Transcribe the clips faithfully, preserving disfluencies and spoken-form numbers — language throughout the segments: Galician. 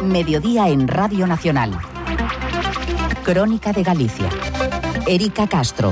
Mediodía en Radio Nacional. Crónica de Galicia. Erika Castro.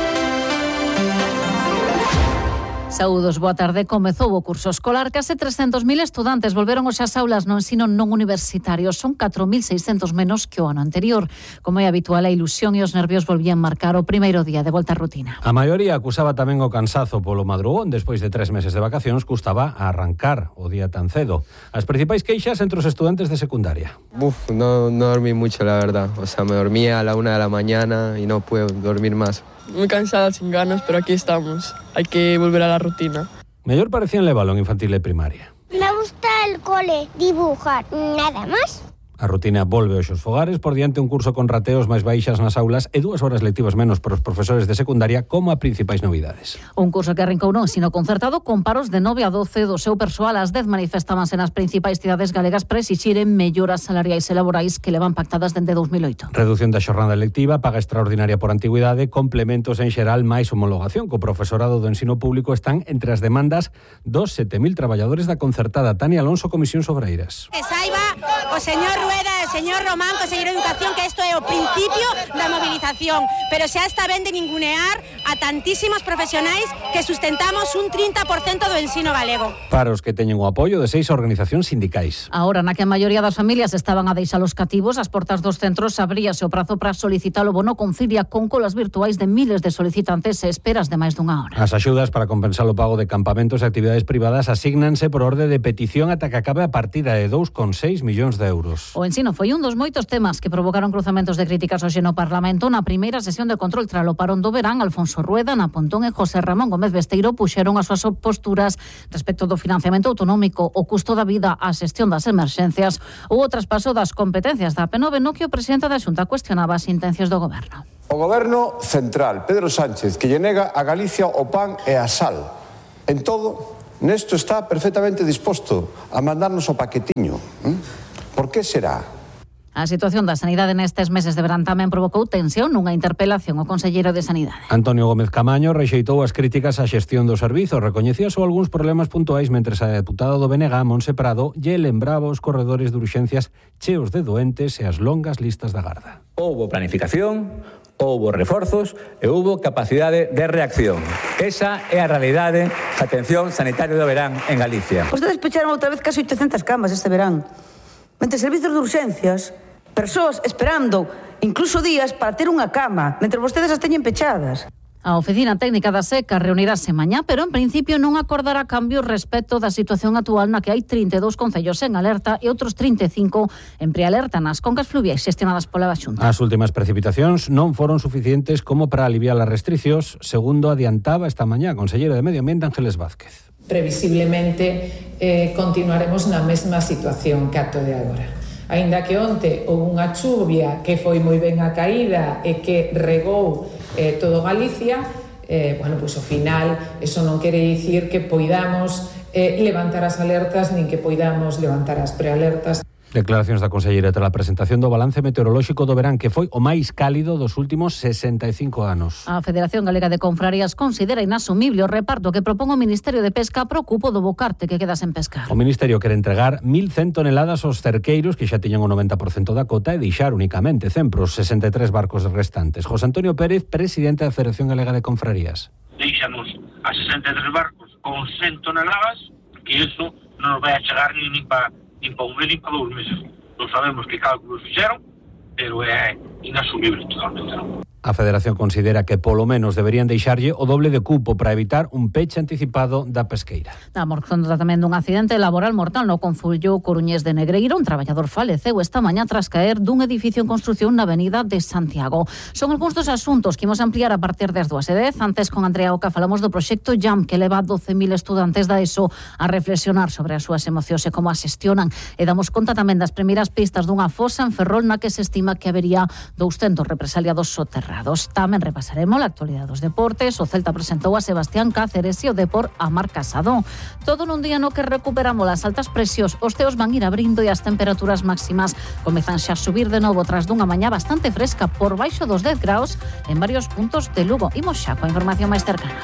Saúdos, boa tarde. Comezou o curso escolar. Case trescentos mil estudantes volveron hoxe ás aulas no ensino non universitario. Son catro mil seiscentos menos que o ano anterior. Como é habitual, a ilusión e os nervios volvían marcar o primeiro día de volta á rutina. A maioría acusaba tamén o cansazo polo madrugón. Despois de tres meses de vacacións, custaba arrancar o día tan cedo. As principais queixas entre os estudantes de secundaria. Uf, no, no dormí mucho, la verdad. O sea, me dormía a la una de la mañana y no puedo dormir más. Muy cansada, sin ganas, pero aquí estamos. Hay que volver a la rutina. Mellor parecían levalo en infantil e primaria. Me gusta el cole, dibujar, nada más. A rutina volve aos fogares por diante un curso con rateos máis baixas nas aulas e dúas horas lectivas menos para os profesores de secundaria como a principais novidades. Un curso que arrancou no ensino concertado con paros de nove a doce do seu persoal. As dez manifestábanse nas principais cidades galegas para exixiren melloras salariais e laborais que levan pactadas dende dous mil oito. Reducción da xornada lectiva, paga extraordinaria por antigüidade, complementos en xeral máis homologación. Co profesorado do ensino público están entre as demandas dos sete mil traballadores da concertada. Tania Alonso, Comisións Obreiras. Que saiba o señor Rueda e o señor Román, conselleiro de Educación, que isto é o principio da movilización, pero xa está ben de ningunear a tantísimos profesionais que sustentamos un trinta por cento do ensino galego. Para os que teñen o apoio de seis organizacións sindicais. Ahora, na que a maioría das familias estaban a deixar os cativos, as portas dos centros abríase o prazo para solicitar o bono Concilia con colas virtuais de miles de solicitantes e esperas de máis dunha hora. As axudas para compensar o pago de campamentos e actividades privadas asígnanse por orde de petición ata que acabe a partida de dous coma seis millóns de euros. O ensino foi un dos moitos temas que provocaron cruzamentos de críticas hoxe no Parlamento. Na primeira sesión de control tras o parón do verán, Alfonso Rueda, Ana Pontón e José Ramón Gómez Besteiro puxeron as súas posturas respecto do financiamento autonómico, o custo da vida, a xestión das emerxencias ou o traspaso das competencias da P nove, no que o presidente da Xunta cuestionaba as intencións do goberno. O goberno central, Pedro Sánchez, que lle nega a Galicia o pan e a sal. En todo, nesto está perfectamente disposto a mandarnos o paquetiño. Por que será? A situación da sanidade nestes meses de verán tamén provocou tensión nunha interpelación ao conselleiro de Sanidade. Antonio Gómez Camaño rexeitou as críticas á xestión do servizo, recoñecía só algúns problemas puntuais, mentres a deputada do B N G, Montse Prado, lle lembraba os corredores de urxencias cheos de doentes e as longas listas da garda. Houbo planificación, houbo reforzos e houbo capacidade de reacción. Esa é a realidade da atención sanitaria do verán en Galicia. Vostedes pecharon outra vez casi oitocentas camas este verán. Mentre servizos de urxencias, persoas esperando incluso días para ter unha cama, mentre vostedes as teñen pechadas. A Oficina Técnica da Seca reunirase mañá, pero en principio non acordará cambios respecto da situación actual na que hai trinta e dous concellos en alerta e outros trinta e cinco en prealerta nas concas fluviais xestionadas pola Xunta. As últimas precipitacións non foron suficientes como para aliviar as restricións, segundo adiantaba esta mañá a conselleira de Medio Ambiente, Ángeles Vázquez. Previsiblemente eh, continuaremos na mesma situación que ato de agora. Aínda que onte houve unha chuvia que foi moi ben a caída e que regou eh, todo Galicia, eh, bueno, pois ao final eso non quere dicir que poidamos eh, levantar as alertas nin que poidamos levantar as prealertas. Declaracións da conselleira tras a presentación do balance meteorolóxico do verán, que foi o máis cálido dos últimos sesenta e cinco anos. A Federación Galega de Confrarías considera inasumible o reparto que propón o Ministerio de Pesca pro cupo do bocarte que queda sen pescar. O Ministerio quere entregar mil cen toneladas aos cerqueiros que xa tiñan o noventa por cento da cota e deixar únicamente cen pros sesenta e tres barcos restantes. José Antonio Pérez, presidente da Federación Galega de Confrarías. Deixamos a sesenta e tres barcos con cen toneladas, que iso non nos vai a chegar ni, ni para nin para un mes, nin para dous meses. Non sabemos que cálculos fixeron, pero é inasumible totalmente, non? A Federación considera que polo menos deberían deixarlle o doble de cupo para evitar un peche anticipado da pesqueira. Estamos contando tamén dun accidente laboral mortal no concello coruñés de Negreiro. Un traballador faleceu esta mañá tras caer dun edificio en construción na avenida de Santiago. Son algúns dos asuntos que imos ampliar a partir das dúas e dez. Antes, con Andrea Oca, falamos do proxecto Jam, que leva doce mil estudantes da ESO a reflexionar sobre as súas emocións e como as xestionan. E damos conta tamén das primeiras pistas dunha fosa en Ferrol na que se estima que habería douscentos represaliados soterrados. Tamén repasaremos a actualidade dos deportes. O Celta presentou a Sebastián Cáceres e o Depor a Marc Casado. Todo nun día no que recuperamos as altas presións. Os ceos van ir abrindo e as temperaturas máximas comezan xa a subir de novo tras dunha mañá bastante fresca por baixo dos dez graus en varios puntos de Lugo. Imos xa coa información máis cercana.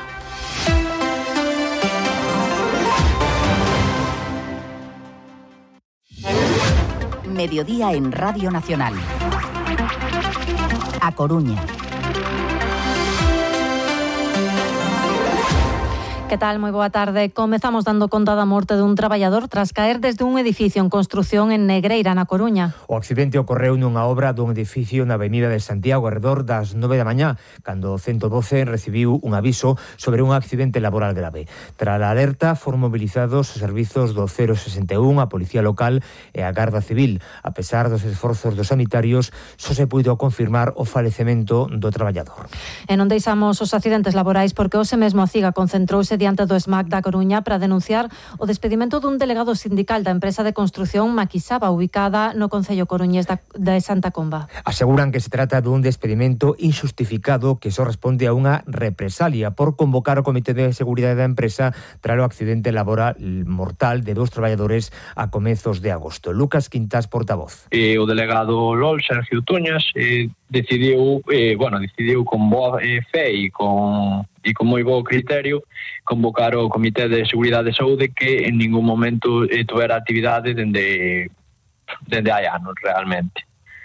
Mediodía en Radio Nacional. A Coruña. Que tal? Moi boa tarde. Comezamos dando conta da morte dun traballador tras caer desde un edificio en construción en Negreira, na Coruña. O accidente ocorreu nunha obra dun edificio na avenida de Santiago arredor das nove da mañá, cando o ciento doce recibiu un aviso sobre un accidente laboral grave. Tras a alerta foron mobilizados os servizos do cero sesenta e un, a Policía Local e a Garda Civil. A pesar dos esforzos dos sanitarios, só se puido confirmar o falecemento do traballador. E non deixamos os accidentes laborais porque hoxe mesmo a CIGA concentrouse diante do SMAC da Coruña para denunciar o despedimento dun delegado sindical da empresa de construción Maquisaba, ubicada no concello coruñés de Santa Comba. Aseguran que se trata dun despedimento injustificado que só responde a unha represalia por convocar o Comité de Seguridade da empresa tras o accidente laboral mortal de dous traballadores a comezos de agosto. Lucas Quintas, portavoz. Eh, o delegado L O L, Sergio Tuñas, eh, decidiu, eh, bueno, decidiu con boa eh, fe e con e con moi bo criterio convocar o Comité de Seguridade e Saúde que en ningún momento eh, tuvera actividade dende dende hai anos realmente.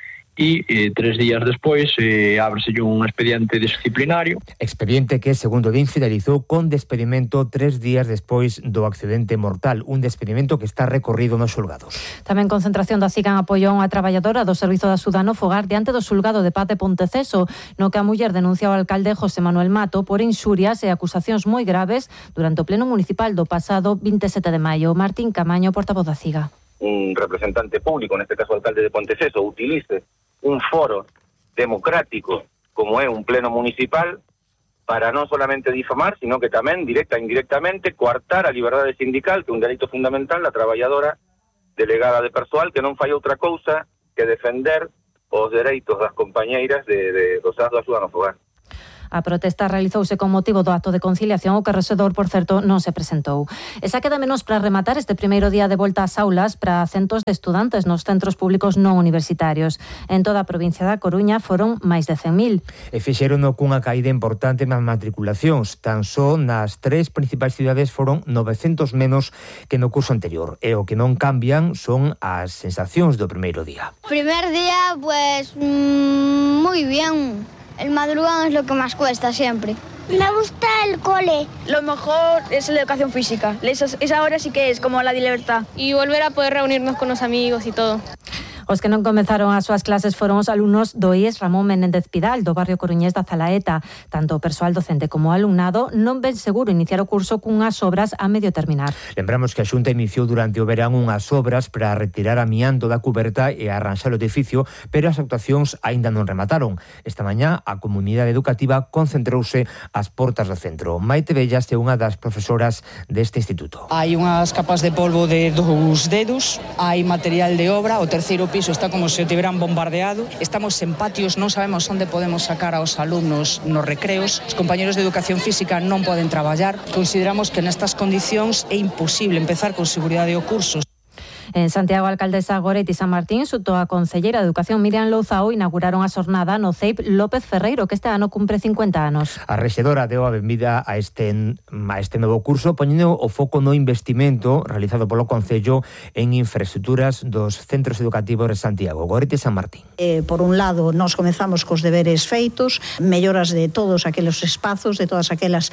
E eh, tres días despois eh, ábreselle un expediente disciplinario. Expediente que, segundo din, finalizou con despedimento tres días despois do accidente mortal, un despedimento que está recorrido nos xulgados. Tamén concentración da CIGA en apoio a unha traballadora do Servizo da Sudano Fogar diante do xulgado de paz de Ponteceso, no que a muller denuncia ao alcalde José Manuel Mato por inxurias e acusacións moi graves durante o pleno municipal do pasado vinte e sete de maio. Martín Camaño, portavoz da CIGA. Un representante público, neste caso o alcalde de Ponteceso, utilice un foro democrático como é un pleno municipal para non solamente difamar, sino que tamén, directa e indirectamente, coartar a liberdade sindical, que é un delito fundamental, a traballadora delegada de persoal, que non fai outra cousa que defender os dereitos das compañeiras de, de, dos da súa no fogar. A protesta realizouse con motivo do acto de conciliación, o que o rexedor, por certo, non se presentou. E xa queda menos para rematar este primeiro día de volta ás aulas para centos de estudantes nos centros públicos non universitarios. En toda a provincia da Coruña foron máis de cen mil. E fixerono cunha caída importante nas matriculacións. Tan só nas tres principais cidades foron novecentos menos que no curso anterior. E o que non cambian son as sensacións do primeiro día. Primer día, pues, mmm, muy bien. El madrugón es lo que más cuesta siempre. Me gusta el cole. Lo mejor es la educación física. Esa, esa hora sí que es como la de libertad. Y volver a poder reunirnos con los amigos y todo. Os que non comezaron as súas clases foron os alumnos do I E S Ramón Menéndez Pidal, do barrio coruñés da Zalaeta. Tanto o persoal docente como o alumnado non ven seguro iniciar o curso cunhas obras a medio terminar. Lembramos que a Xunta iniciou durante o verán unhas obras para retirar amianto da cuberta e arranxar o edificio, pero as actuacións aínda non remataron. Esta mañá a comunidade educativa concentrouse ás portas do centro. Maite Bellas é unha das profesoras deste instituto. Hai unhas capas de polvo de dous dedos, hai material de obra, o terceiro piso está como se o tiveran bombardeado. Estamos en patios, non sabemos onde podemos sacar aos alumnos nos recreos. Os compañeros de educación física non poden traballar. Consideramos que nestas condicións é imposible empezar con seguridade o curso. En Santiago, a alcaldesa Goretti San Martín xuto a concelleira de Educación Miriam Louzao inauguraron a xornada no C E I P López Ferreiro, que este ano cumpre cincuenta anos. A rexedora deu a benvida a este, a este novo curso, poñendo o foco no investimento realizado polo Concello en infraestructuras dos centros educativos de Santiago. Goretti San Martín. Eh, por un lado, nos comezamos cos deberes feitos, melloras de todos aqueles espazos, de todas aquelas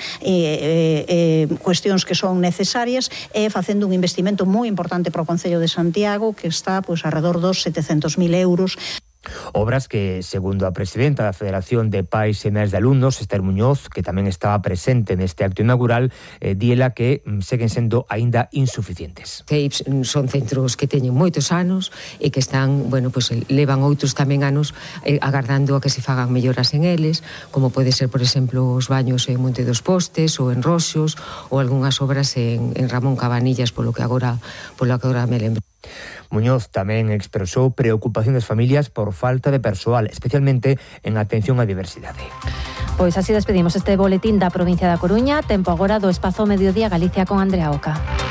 eh, eh, cuestións que son necesarias, e facendo un investimento moi importante para o Concello de Santiago, que está pues, alrededor dos setecentos mil euros. Obras que, segundo a presidenta da Federación de Pais e Nais de Alumnos, Esther Muñoz, que tamén estaba presente neste acto inaugural, eh, diela que mm, seguen sendo aínda insuficientes. C E I Ps son centros que teñen moitos anos e que están, bueno, pues levan outros tamén anos eh, agardando a que se fagan melloras en eles, como pode ser, por exemplo, os baños en Monte dos Postes ou en Roxos, ou algunhas obras en, en Ramón Cabanillas, polo que agora, polo que agora me lembro. Muñoz tamén expresou preocupación das familias por falta de persoal, especialmente en atención á diversidade. Pois así despedimos este boletín da provincia da Coruña. Tempo agora do Espazo Mediodía Galicia con Andrea Oca.